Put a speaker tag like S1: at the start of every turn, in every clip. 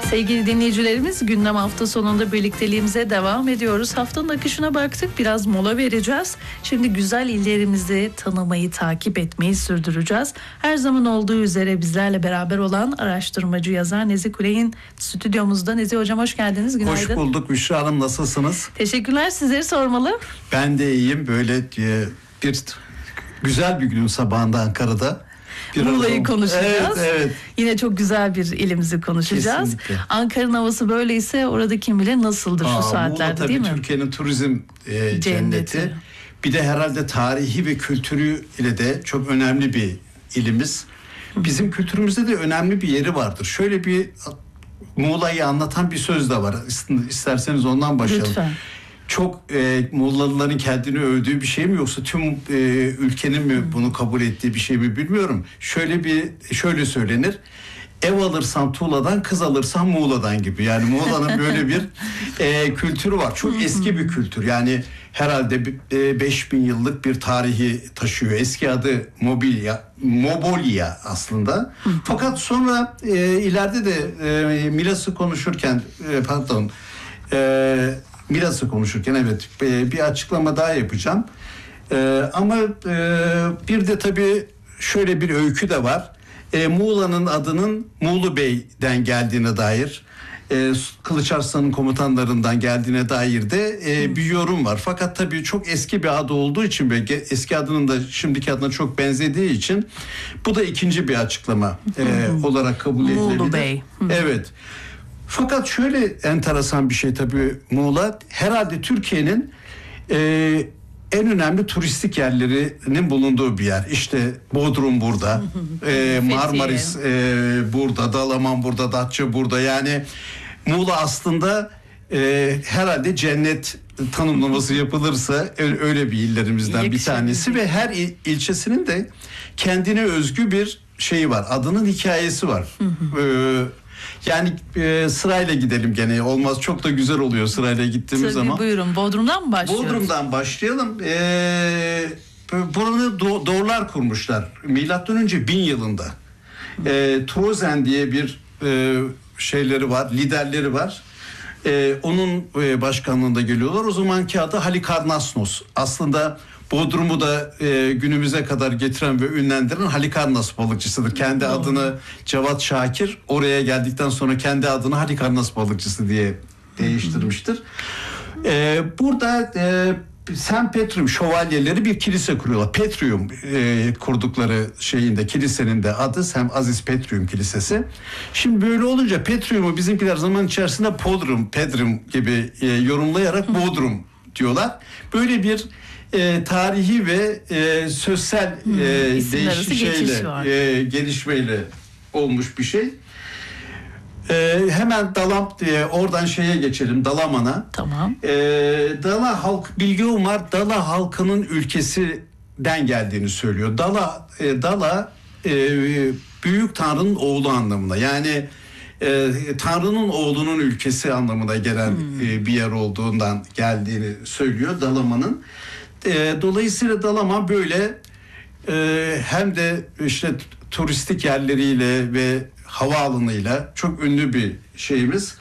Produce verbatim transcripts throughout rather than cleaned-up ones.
S1: Sevgili dinleyicilerimiz, gündem hafta sonunda birlikteliğimize devam ediyoruz. Haftanın akışına baktık, biraz mola vereceğiz. Şimdi güzel illerimizi tanımayı, takip etmeyi sürdüreceğiz. Her zaman olduğu üzere bizlerle beraber olan araştırmacı yazar Nezih Kuley'in stüdyomuzda. Nezih Hocam hoş geldiniz, günaydın.
S2: Hoş bulduk Büşra Hanım, nasılsınız?
S1: Teşekkürler, sizleri sormalı.
S2: Ben de iyiyim, böyle bir güzel bir günün sabahında Ankara'da.
S1: Muğla'yı konuşacağız.
S2: Evet, evet.
S1: Yine çok güzel bir ilimizi konuşacağız. Kesinlikle. Ankara'nın havası böyleyse orada kim bilir nasıldır Aa, şu saatlerde,
S2: Muğla,
S1: değil mi?
S2: tabii Türkiye'nin turizm e, cenneti. cenneti. Bir de herhalde tarihi ve kültürü ile de çok önemli bir ilimiz. Bizim kültürümüzde de önemli bir yeri vardır. Şöyle bir Muğla'yı anlatan bir söz de var. İsterseniz ondan başlayalım.
S1: Lütfen.
S2: Çok e, Muğlalıların kendini övdüğü bir şey mi, yoksa tüm e, ülkenin mi bunu kabul ettiği bir şey mi bilmiyorum. Şöyle bir şöyle söylenir. Ev alırsan Tuğla'dan, kız alırsan Muğla'dan gibi. Yani Muğla'nın böyle bir e, kültürü var. Çok eski bir kültür. Yani herhalde e, beş bin yıllık bir tarihi taşıyor. Eski adı Mobilya, Mobolya aslında. Fakat sonra e, ileride de e, Milas'ı konuşurken e, pardon e, Milas'ı konuşurken evet bir açıklama daha yapacağım. Ee, ama e, bir de tabii şöyle bir öykü de var. E, Muğla'nın adının Muğlu Bey'den geldiğine dair, e, Kılıç Arslan'ın komutanlarından geldiğine dair de e, bir yorum var. Fakat tabii çok eski bir adı olduğu için ve eski adının da şimdiki adına çok benzediği için bu da ikinci bir açıklama e, olarak kabul edilebilir.
S1: Muğlu Bey.
S2: Evet. Fakat şöyle enteresan bir şey tabii Muğla, herhalde Türkiye'nin e, en önemli turistik yerlerinin bulunduğu bir yer. İşte Bodrum burada, e, Marmaris e, burada, Dalaman burada, Datça burada. Yani Muğla aslında e, herhalde cennet tanımlaması yapılırsa öyle bir illerimizden bir tanesi ve her il, ilçesinin de kendine özgü bir şeyi var. Adının hikayesi var. Ee, Yani e, sırayla gidelim gene, olmaz, çok da güzel oluyor sırayla gittiğimiz
S1: Tabii,
S2: zaman.
S1: Buyurun, Bodrum'dan mı başlıyoruz?
S2: Bodrum'dan başlayalım. Ee, buranı do- doğrular kurmuşlar. Milattan önce bin yılında. Ee, Trozen diye bir e, şeyleri var, liderleri var. Ee, onun e, başkanlığında geliyorlar. O zamanki adı Halikarnassos. Aslında Bodrum'u da e, günümüze kadar getiren ve ünlendiren Halikarnas balıkçısıdır. Kendi Doğru. adını Cevat Şakir oraya geldikten sonra kendi adını Halikarnas balıkçısı diye değiştirmiştir. E, burada e, Saint Petrium şövalyeleri bir kilise kuruyorlar. Petrium e, kurdukları şeyinde, kilisenin de adı Saint Aziz Petrium Kilisesi. Şimdi böyle olunca Petrium'u bizimkiler zaman içerisinde Podrum, Pedrum gibi e, yorumlayarak Bodrum diyorlar. Böyle bir E, tarihi ve e, sosyal
S1: hmm,
S2: e, değişik şeyle, e, gelişmeyle olmuş bir şey. E, hemen Dalam diye oradan şeye geçelim, Dalaman'a.
S1: Tamam.
S2: E, Dala halk, Bilge Umar Dala halkının ülkesinden geldiğini söylüyor. Dala e, Dala e, büyük tanrının oğlu anlamına. Yani e, Tanrı'nın oğlunun ülkesi anlamına gelen hmm. e, bir yer olduğundan geldiğini söylüyor Dalaman'ın. E, dolayısıyla Dalaman böyle e, hem de işte turistik yerleriyle ve havaalanıyla çok ünlü bir şeyimiz.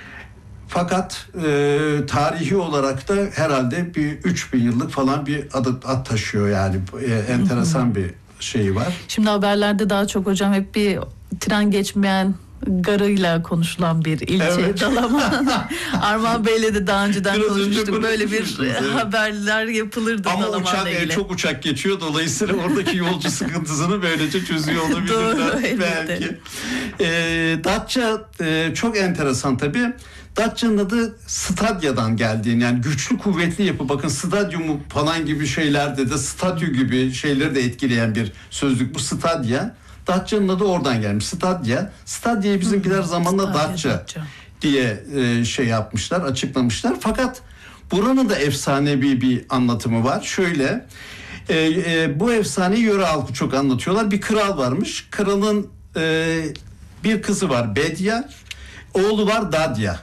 S2: Fakat e, tarihi olarak da herhalde bir üç bin yıllık falan bir adı, ad taşıyor yani. E, enteresan bir şeyi var.
S1: Şimdi haberlerde daha çok hocam hep bir tren geçmeyen garıyla konuşulan bir ilçe evet. Dalaman. Armağan Bey'le de daha önceden Biraz konuşmuştuk. Önce böyle bir evet. haberler yapılırdı
S2: Ama
S1: Dalaman'la
S2: uçak,
S1: ilgili.
S2: Ama çok uçak geçiyor. Dolayısıyla oradaki yolcu sıkıntısını böylece çözüyor olabilirler.
S1: Doğru,
S2: belki. E, Datça e, çok enteresan tabii. Datça'nın adı Stadya'dan geldiğini, yani güçlü kuvvetli yapı, bakın stadyumu falan gibi şeylerde de statü gibi şeyleri de etkileyen bir sözlük bu Stadya. Datça'nın adı oradan gelmiş. Stadya. Stadya'yı bizimkiler zamanla Datça diye e, şey yapmışlar, açıklamışlar. Fakat buranın da efsanevi bir anlatımı var. Şöyle, e, e, bu efsaneyi yöre halkı çok anlatıyorlar. Bir kral varmış. Kralın e, bir kızı var Bedya, oğlu var Dadya.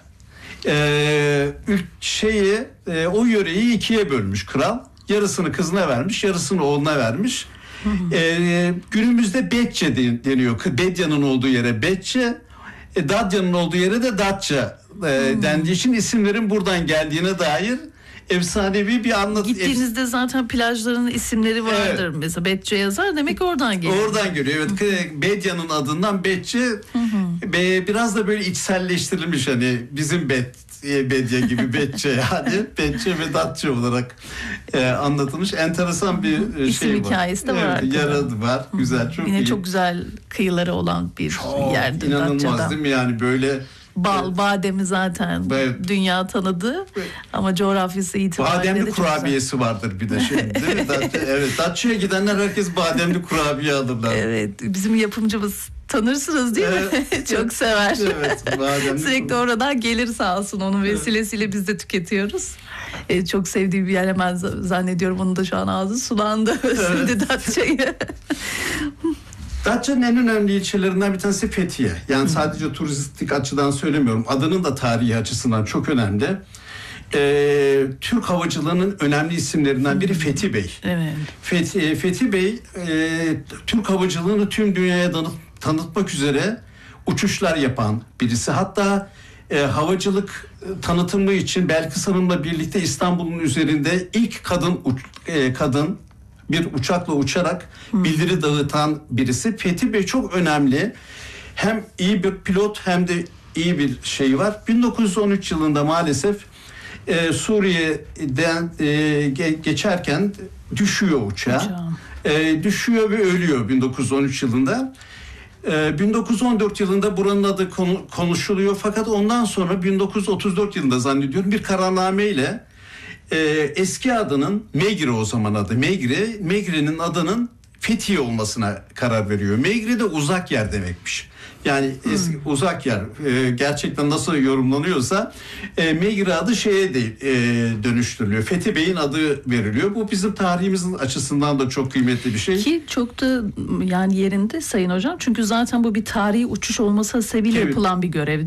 S2: E, şeyi e, o yöreyi ikiye bölmüş kral. Yarısını kızına vermiş, yarısını oğluna vermiş. Ee, günümüzde Betçe deniyor. Bedya'nın olduğu yere Betçe, E, Dadya'nın olduğu yere de Datça e,
S1: Hmm.
S2: dendiği için isimlerin buradan geldiğine dair efsanevi bir anlat.
S1: Gittiğinizde zaten plajların isimleri vardır.
S2: Evet.
S1: Mesela Betçe yazar demek oradan geliyor.
S2: Oradan geliyor. Evet. Bedya'nın adından Betçe be, biraz da böyle içselleştirilmiş, hani bizim Bet Bedya gibi Betçe yani Betçe ve Datça olarak e, anlatılmış. Enteresan bir e,
S1: İsim
S2: şey var.
S1: hikayesi de var arkada.
S2: Yaradı var. Güzel, çok
S1: Yine
S2: iyi.
S1: çok güzel kıyıları olan bir
S2: Çok
S1: yerdir
S2: inanılmaz
S1: Datça'da.
S2: değil mi? Yani böyle
S1: Bal, bademi zaten
S2: Evet.
S1: dünya tanıdı ama coğrafyası itibariyle de
S2: bademli
S1: çok güzel.
S2: kurabiyesi vardır bir de şimdi değil mi? Datça, evet. Datça'ya gidenler herkes bademli kurabiye alırlar.
S1: Evet, bizim yapımcımız tanırsınız değil mi?
S2: Evet.
S1: Çok sever.
S2: Evet, bademli
S1: Sürekli oradan gelir sağ olsun. Onun vesilesiyle biz de tüketiyoruz. Ee, çok sevdiği bir yer, hemen z- zannediyorum onun da şu an ağzı sulandı. Özledi Datça'yı.
S2: Datça'nın en önemli ilçelerinden bir tanesi Fethiye. Yani sadece turistik açıdan söylemiyorum. Adının da tarihi açısından çok önemli. Ee, Türk havacılığının önemli isimlerinden biri Fethi Bey.
S1: Evet.
S2: Fethi, Fethi Bey e, Türk havacılığını tüm dünyaya tanıt, tanıtmak üzere uçuşlar yapan birisi. Hatta e, havacılık tanıtımı için Belkıs Hanım'la birlikte İstanbul'un üzerinde ilk kadın uç, e, kadın bir uçakla uçarak bildiri dağıtan birisi. Fethi Bey çok önemli. Hem iyi bir pilot hem de iyi bir şey var. bin dokuz yüz on üç yılında maalesef e, Suriye'den e, ge- geçerken düşüyor uçağı.
S1: Uçağım.
S2: E, düşüyor ve ölüyor bin dokuz yüz on üç yılında. E, bin dokuz yüz on dört yılında buranın adı konu- konuşuluyor. Fakat ondan sonra bin dokuz yüz otuz dört yılında zannediyorum bir kararnameyle e, eski adının Megre, o zaman adı Megre, Megre'nin adının Fethiye olmasına karar veriyor. Megre de uzak yer demekmiş. Yani eski, uzak yer e, gerçekten nasıl yorumlanıyorsa e, Megre adı şeye de e, dönüştürülüyor. Fethi Bey'in adı veriliyor. Bu bizim tarihimizin açısından da çok kıymetli bir şey.
S1: Ki çok da yani yerinde Sayın Hocam. Çünkü zaten bu bir tarihi uçuş olması sebebiyle
S2: Evet.
S1: yapılan bir görev